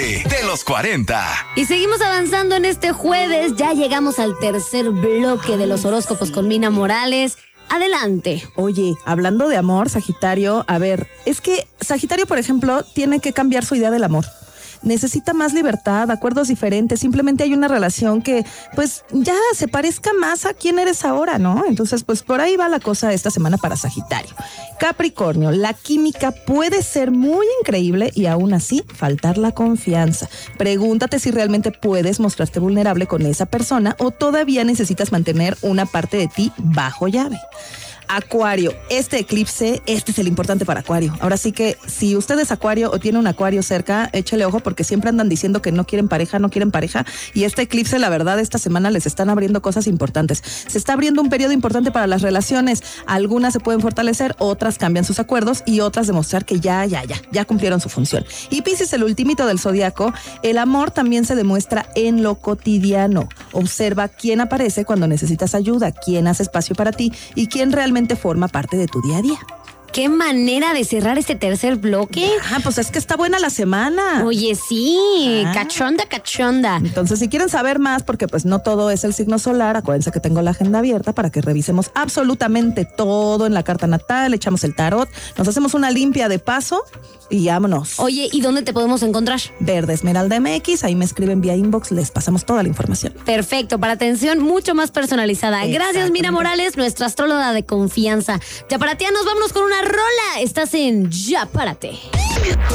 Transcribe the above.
de los 40. Y seguimos avanzando en este jueves. Ya llegamos al tercer bloque de los horóscopos con Mina Morales. Adelante. Oye, hablando de amor, Sagitario, a ver, es que Sagitario, por ejemplo, tiene que cambiar su idea del amor. Necesita más libertad, acuerdos diferentes, simplemente hay una relación que pues ya se parezca más a quién eres ahora, ¿no? Entonces pues por ahí va la cosa esta semana para Sagitario. Capricornio, la química puede ser muy increíble y aún así faltar la confianza. Pregúntate si realmente puedes mostrarte vulnerable con esa persona o todavía necesitas mantener una parte de ti bajo llave. Acuario, este eclipse, este es el importante para Acuario. Ahora sí que si usted es Acuario o tiene un Acuario cerca, échale ojo porque siempre andan diciendo que no quieren pareja y este eclipse, la verdad, esta semana les están abriendo cosas importantes. Se está abriendo un periodo importante para las relaciones. Algunas se pueden fortalecer, otras cambian sus acuerdos y otras demostrar que ya cumplieron su función. Y Piscis, el ultimito del zodiaco, el amor también se demuestra en lo cotidiano. Observa quién aparece cuando necesitas ayuda, quién hace espacio para ti y quién realmente forma parte de tu día a día. Qué manera de cerrar este tercer bloque. Pues es que está buena la semana. Oye, sí, cachonda. Entonces, si quieren saber más, porque pues no todo es el signo solar, acuérdense que tengo la agenda abierta para que revisemos absolutamente todo en la carta natal, echamos el tarot, nos hacemos una limpia de paso y vámonos. Oye, ¿y dónde te podemos encontrar? Verde Esmeralda MX, ahí me escriben vía inbox, les pasamos toda la información. Perfecto, para atención mucho más personalizada. Gracias, Mina Morales, nuestra astróloga de confianza. Ya para ti, nos vámonos con una rola. Estás en Ya Párate.